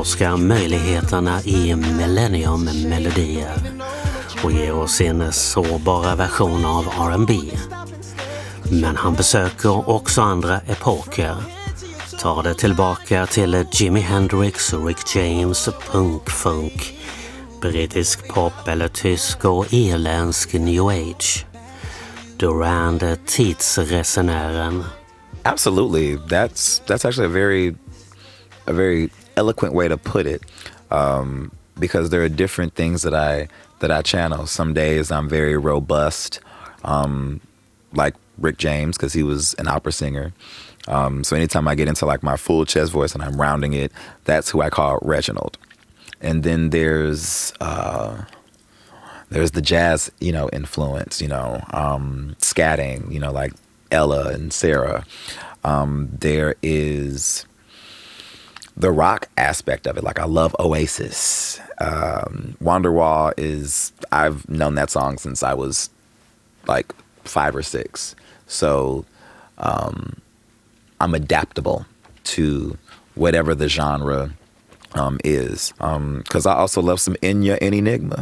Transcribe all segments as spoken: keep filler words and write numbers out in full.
utforskar möjligheterna i millennium-melodier och ger oss en sårbara version av R and B. Men han besöker också andra epoker. Tar det tillbaka till Jimi Hendrix, Rick James, punk, funk, brittisk pop eller tysk och irländsk new age. Durand, tidsresenären. Absolutely. That's that's actually a very a very eloquent way to put it. Um, because there are different things that I that I channel. Some days I'm very robust, um, like Rick James, because he was an opera singer. Um, so anytime I get into like my full chest voice and I'm rounding it, that's who I call Reginald. And then there's uh, there's the jazz, you know, influence, you know, um, scatting, you know, like Ella and Sarah. Um, there is the rock aspect of it. Like I love Oasis. Um, Wonderwall is, I've known that song since I was like five or six. So um, I'm adaptable to whatever the genre um, is. Because um, I also love some Enya and Enigma.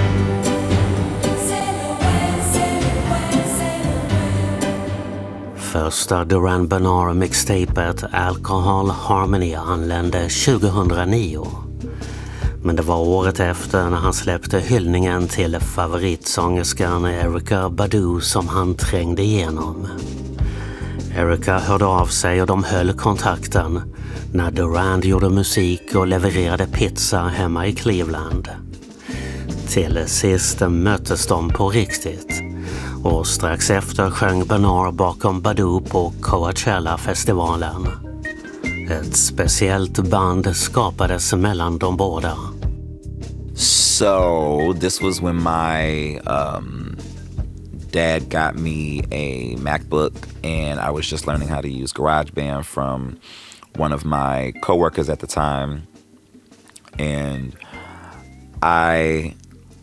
Första Duran Bernard-mixtapet Alcohol Harmony anlände tjugohundranio. Men det var året efter när han släppte hyllningen till favoritsångerskan Erykah Badu som han trängde igenom. Erykah hörde av sig och de höll kontakten när Durand gjorde musik och levererade pizza hemma i Cleveland. Till sist möttes de på riktigt. Och strax efter sjöng Bernard bakom Badu på Coachella-festivalen. Ett speciellt band skapades mellan de båda. So this was when my um, dad got me a MacBook and I was just learning how to use GarageBand from one of my coworkers at the time. And I...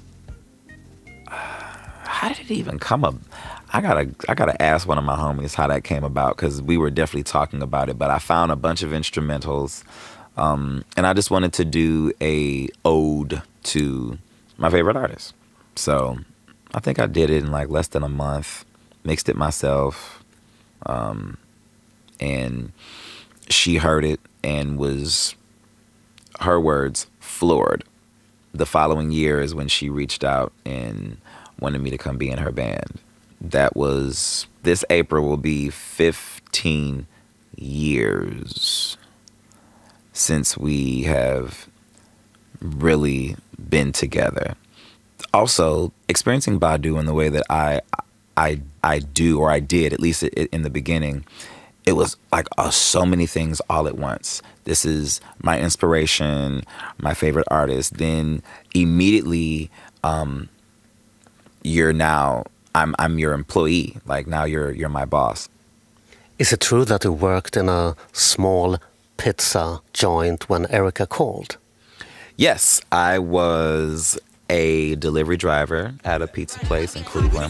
How did it even come up? I gotta, I gotta ask one of my homies how that came about because we were definitely talking about it. But I found a bunch of instrumentals, um, and I just wanted to do a ode to my favorite artist. So I think I did it in like less than a month. Mixed it myself, um, and she heard it and was, her words, floored. The following year is when she reached out and wanted me to come be in her band. That was, this April will be fifteen years since we have really been together. Also, experiencing Badu in the way that I I I do, or I did, at least in the beginning, it was like uh, so many things all at once. This is my inspiration, my favorite artist. Then immediately, um, you're now, I'm I'm your employee. Like now you're you're my boss. Is it true that you worked in a small pizza joint when Erykah called? Yes, I was a delivery driver at a pizza place in Cleveland.